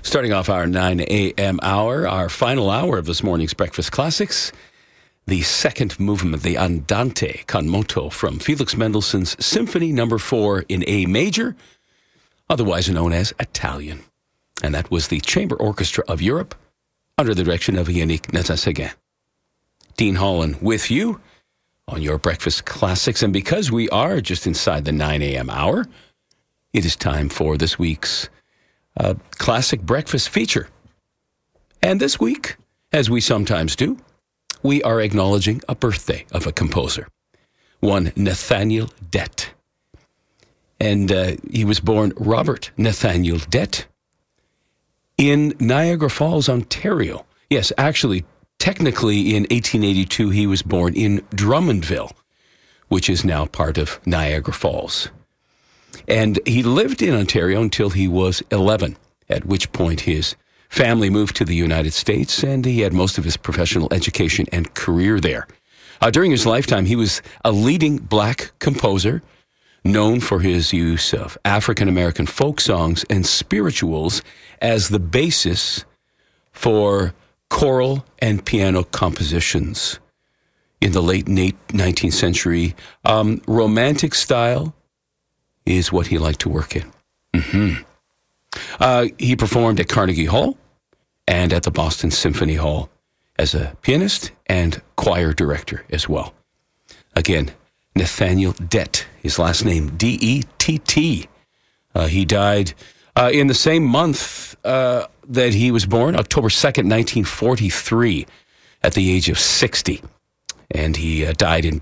Starting off our 9 a.m. hour, our final hour of this morning's Breakfast Classics, the second movement, the Andante con moto from Felix Mendelssohn's Symphony No. 4 in A major, otherwise known as Italian. And that was the Chamber Orchestra of Europe under the direction of Yannick Nézet-Séguin. Dean Holland with you on your Breakfast Classics. And because we are just inside the 9 a.m. hour, it is time for this week's classic breakfast feature. And this week, as we sometimes do, we are acknowledging a birthday of a composer, one Nathaniel Dett. And he was born Robert Nathaniel Dett in Niagara Falls, Ontario. Yes, actually, technically in 1882, he was born in Drummondville, which is now part of Niagara Falls. And he lived in Ontario until he was 11, at which point his family moved to the United States, and he had most of his professional education and career there. During his lifetime, he was a leading black composer, known for his use of African-American folk songs and spirituals as the basis for choral and piano compositions. In the late 19th century, romantic style is what he liked to work in. He performed at Carnegie Hall and at the Boston Symphony Hall as a pianist and choir director as well. Again, Nathaniel Dett, his last name D-E-T-T. He died in the same month that he was born, October 2nd, 1943, at the age of 60. And he died in